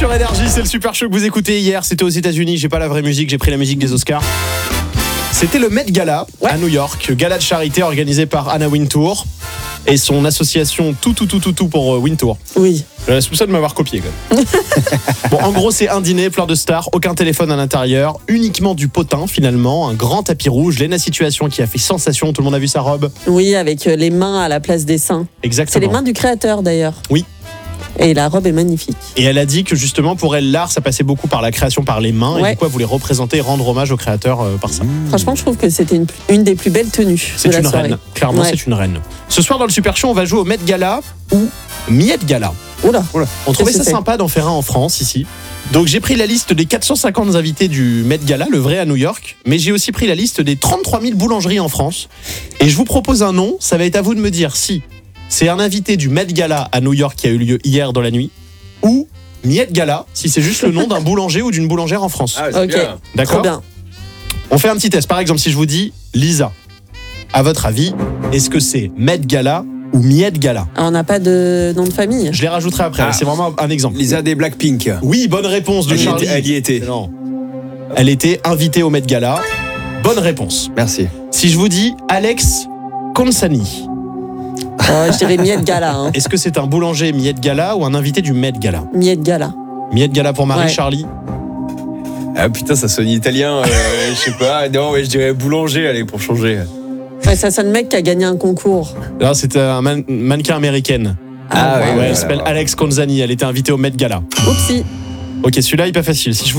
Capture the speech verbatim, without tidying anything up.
sur Énergie, c'est le super show que vous écoutez hier. C'était aux États-Unis. J'ai pas la vraie musique, j'ai pris la musique des Oscars. C'était le Met Gala ouais. à New York, gala de charité organisé par Anna Wintour et son association Tout Tout Tout Tout Tout pour Wintour. Oui. J'ai la soupçonne de m'avoir copié quand même. Bon, en gros, c'est un dîner plein de stars, aucun téléphone à l'intérieur, uniquement du potin finalement, un grand tapis rouge, Lena Situation qui a fait sensation. Tout le monde a vu sa robe. Oui, avec les mains à la place des seins. Exactement. C'est les mains du créateur d'ailleurs. Oui. Et la robe est magnifique. Et elle a dit que justement pour elle l'art ça passait beaucoup par la création par les mains ouais. et du coup elle voulait représenter et rendre hommage au créateur euh, par ça. Mmh. Franchement je trouve que c'était une, une des plus belles tenues c'est de la une soirée. reine, clairement ouais. c'est une reine. Ce soir dans le Super Show on va jouer au Met Gala ou Miet Gala. Oula. Oula. On trouvait ça sympa d'en faire un en France ici. Donc j'ai pris la liste des quatre cent cinquante invités du Met Gala, le vrai à New York, mais j'ai aussi pris la liste des trente-trois mille boulangeries en France. Et je vous propose un nom, ça va être à vous de me dire si c'est un invité du Met Gala à New York qui a eu lieu hier dans la nuit, ou Miet Gala, si c'est juste le nom d'un boulanger ou d'une boulangère en France. Ah, c'est ok, bien. D'accord. Trop bien. On fait un petit test. Par exemple, si je vous dis Lisa, à votre avis, est-ce que c'est Met Gala ou Miet Gala? Alors, on n'a pas de nom de famille. Je les rajouterai après. Ah. C'est vraiment un exemple. Lisa des Blackpink. Oui, bonne réponse de Elle y Charlie. était- elle y était. Non. Elle était invitée au Met Gala. Bonne réponse. Merci. Si je vous dis Alex Consani, Oh, je dirais Miet Gala. Hein. est-ce que c'est un boulanger Miet Gala ou un invité du Met Gala? Miet Gala. Miet Gala pour Marie, Ouais. Charlie. Ah putain, ça sonne italien. euh, je sais pas. Non, mais je dirais boulanger, allez, pour changer. Ouais, ça sonne mec qui a gagné un concours. Non, c'était un man- mannequin américaine. Ah, Ouais, ouais, elle ouais, s'appelle ouais. Alex Consani. Elle était invitée au Met Gala. Oupsie. Ok, celui-là, il est pas facile. Si je vous